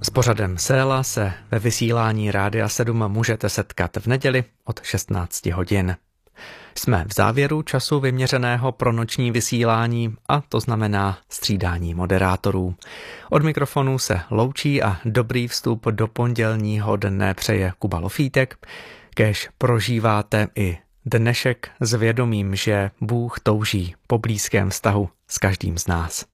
S pořadem Séla se ve vysílání Rádia 7 můžete setkat v neděli od 16 hodin. Jsme v závěru času vyměřeného pro noční vysílání a to znamená střídání moderátorů. Od mikrofonu se loučí a dobrý vstup do pondělního dne přeje Kuba Lofítek. Kéž prožíváte i dnešek s vědomím, že Bůh touží po blízkém vztahu s každým z nás.